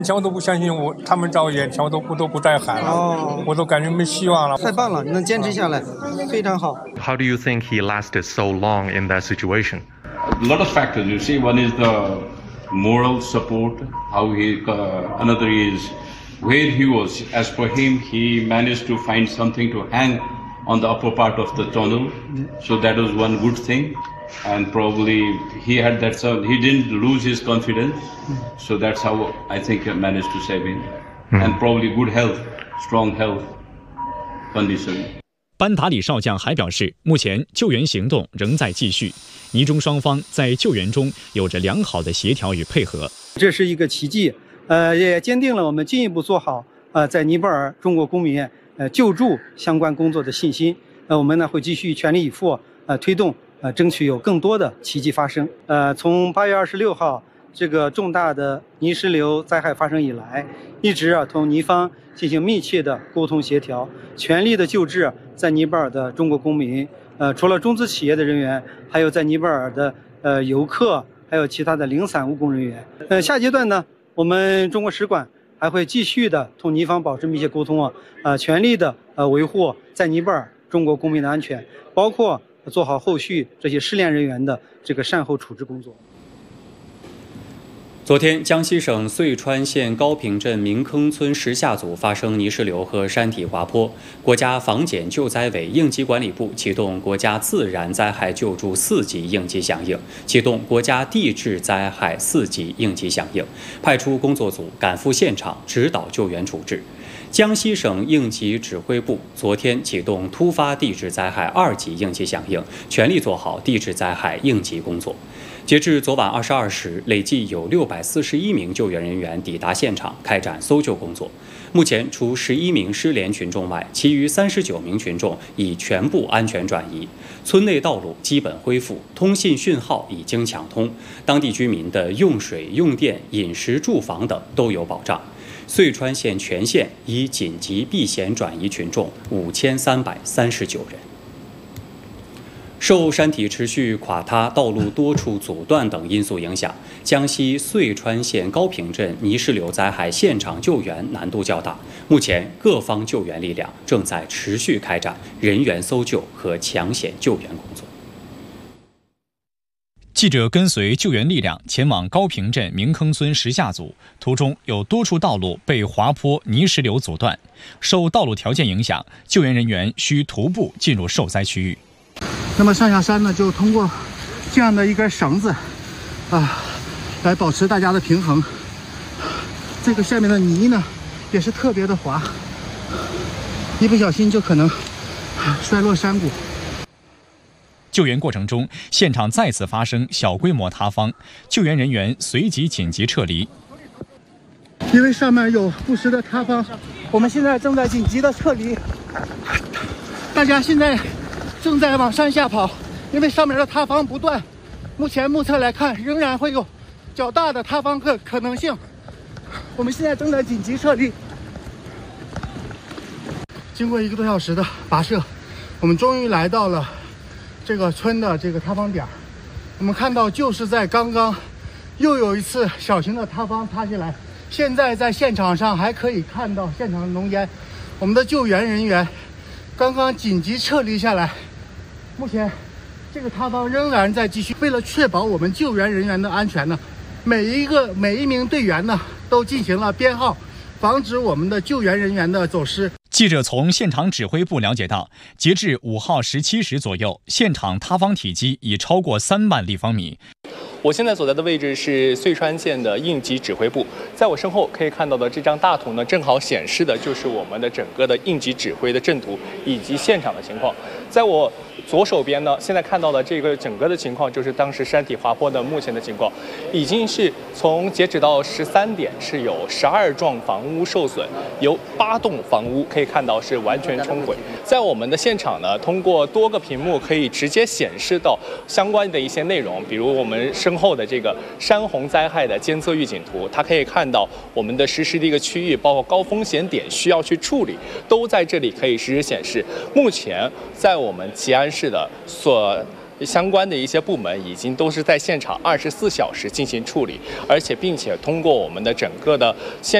前我都不相信他们着眼，前我都不再喊了，我都感觉没希望了。 太棒了，能坚持下来，非常好。 How do you think he lasted so long in that situation? A lot of factors. You see, one is the moral support. How another is where he was. As per him, he managed to find something to hang on the upper part of the tunnel. So that was one good thing. And probably he had that, he didn't lose his confidence. So that's how I think he managed to save him. And probably good health, strong health condition. 班达里少将还表示，目前救援行动仍在继续，尼中双方在救援中有着良好的协调与配合。 这是一个奇迹，也坚定了我们进一步做好在尼泊尔中国公民救助相关工作的信心。我们呢会继续全力以赴推动争取有更多的奇迹发生。从8月26号这个重大的泥石流灾害发生以来，一直同尼方进行密切的沟通协调，全力的救治在尼泊尔的中国公民。除了中资企业的人员，还有在尼泊尔的游客，还有其他的零散务工人员。下阶段呢，我们中国使馆还会继续的同尼方保持密切沟通全力的维护在尼泊尔中国公民的安全，包括做好后续这些失联人员的这个善后处置工作。 昨天，江西省遂川县高坪镇明坑村石下组发生泥石流和山体滑坡，国家防检救灾委应急管理部启动国家自然灾害救助4级应急响应，启动国家地质灾害4级应急响应，派出工作组赶赴现场指导救援处置。江西省应急指挥部昨天启动突发地质灾害2级应急响应，全力做好地质灾害应急工作。截至昨晚22时，累计有641名救援人员抵达现场开展搜救工作。目前，除11名失联群众外，其余39名群众已全部安全转移，村内道路基本恢复，通信讯号已经抢通，当地居民的用水、用电、饮食、住房等都有保障。遂川县全县已紧急避险转移群众5339人。受山体持续垮塌、道路多处阻断等因素影响，江西遂川县高坪镇泥石流灾害现场救援难度较大。目前，各方救援力量正在持续开展人员搜救和抢险救援工作。 记者跟随救援力量前往高坪镇明坑村石下组，途中有多处道路被滑坡、泥石流阻断，受道路条件影响，救援人员需徒步进入受灾区域。 那么上下山呢，就通过这样的一根绳子来保持大家的平衡。这个下面的泥呢也是特别的滑，一不小心就可能摔落山谷。 救援过程中，现场再次发生小规模塌方，救援人员随即紧急撤离。 因为上面有不时的塌方，我们现在正在紧急的撤离。大家现在正在往山下跑，因为上面的塌方不断，目前目测来看，仍然会有较大的塌方可能性。我们现在正在紧急撤离。经过1个多小时的跋涉，我们终于来到了这个村的这个塌方点。我们看到就是在刚刚又有一次小型的塌方塌下来，现在在现场上还可以看到现场的浓烟。我们的救援人员刚刚紧急撤离下来，目前这个塌方仍然在继续。为了确保我们救援人员的安全呢，每一名队员呢都进行了编号，防止我们的救援人员的走失。 记者从现场指挥部了解到，截至5号17时左右，现场塌方体积已超过3万立方米。 我现在所在的位置是遂川县的应急指挥部，在我身后可以看到的这张大图呢，正好显示的就是我们的整个的应急指挥的阵图以及现场的情况。在我左手边呢，现在看到的这个整个的情况就是当时山体滑坡的目前的情况，已经是从截止到13点是有12幢房屋受损，有8栋房屋可以看到是完全冲毁。在我们的现场呢，通过多个屏幕可以直接显示到相关的一些内容，比如我们身后的这个山洪灾害的监测预警图，它可以看到我们的实时的一个区域，包括高风险点需要去处理，都在这里可以实时显示。目前在我们吉安市的相关的一些部门已经都是在现场24小时进行处理，而且并且通过我们的整个的现